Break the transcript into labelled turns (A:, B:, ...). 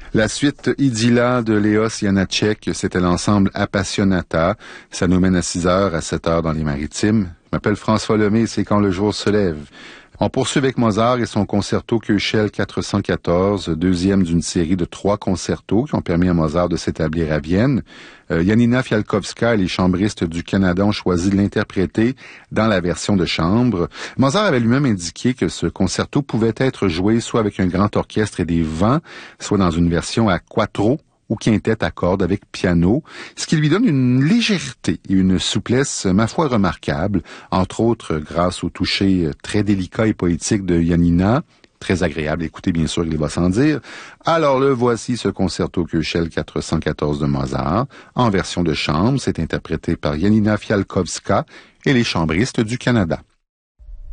A: La suite Idylla de Léos Janáček, c'était l'ensemble Appassionata. Ça nous mène à 6h, à 7h dans les Maritimes. Je m'appelle François Lemay, c'est Quand le jour se lève. On poursuit avec Mozart et son concerto Köchel 414, deuxième d'une série de 3 concertos qui ont permis à Mozart de s'établir à Vienne. Janina Fialkowska et les chambristes du Canada ont choisi de l'interpréter dans la version de chambre. Mozart avait lui-même indiqué que ce concerto pouvait être joué soit avec un grand orchestre et des vents, soit dans une version à quattro ou quintette à cordes avec piano, ce qui lui donne une légèreté et une souplesse, ma foi, remarquable, entre autres grâce au toucher très délicat et poétique de Janina, très agréable à écouter, bien sûr, il va sans dire. Alors le voici, ce concerto Köchel 414 de Mozart, en version de chambre, c'est interprété par Janina Fialkowska et les chambristes du Canada.